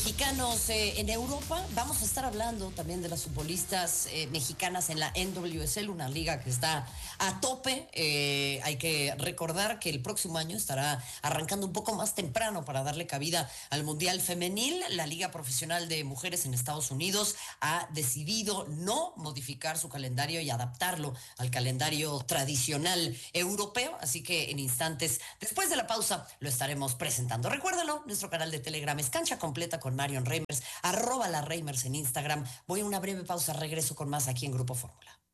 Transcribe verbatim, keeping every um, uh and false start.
mexicanos eh, en Europa. Vamos a estar hablando también de las futbolistas eh, mexicanas en la N W S L, una liga que está a tope. Eh, hay que recordar que el próximo año estará arrancando un poco más temprano para darle cabida al Mundial Femenil. La Liga Profesional de Mujeres en Estados Unidos ha decidido no modificar su calendario y adaptarlo al calendario tradicional europeo. Así que en instantes, después de la pausa, lo estaremos presentando. Recuérdalo, nuestro canal de Telegram es Cancha Completa con Marion Reimers, arroba la Reimers en Instagram. Voy a una breve pausa, regreso con más aquí en Grupo Fórmula.